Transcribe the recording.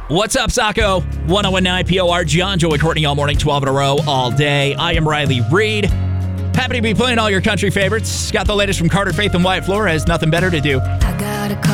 What's up, Saco? 1019 POR, John, Joey, Courtney, all morning, 12 in a row, all day. I am Riley Reed. Happy to be playing all your country favorites. Got the latest from Carter Faith and Wyatt Flores. Nothing better to do. I got a